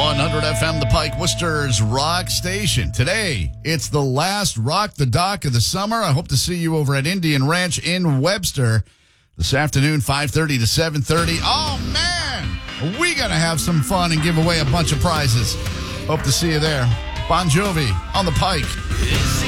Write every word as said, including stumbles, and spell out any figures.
one hundred F M, The Pike, Worcester's rock station. Today, it's the last Rock the Dock of the summer. I hope to see you over at Indian Ranch in Webster this afternoon, five thirty to seven thirty. Oh, man, we got to have some fun and give away a bunch of prizes. Hope to see you there. Bon Jovi on The Pike.